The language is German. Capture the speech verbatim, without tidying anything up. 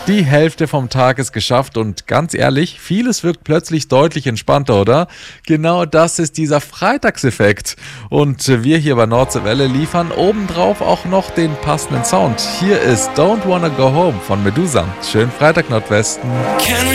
Die Hälfte vom Tag ist geschafft und ganz ehrlich, vieles wirkt plötzlich deutlich entspannter, oder? Genau das ist dieser Freitagseffekt. Und wir hier bei Nordseewelle liefern obendrauf auch noch den passenden Sound. Hier ist Don't Wanna Go Home von Medusa. Schönen Freitag, Nordwesten.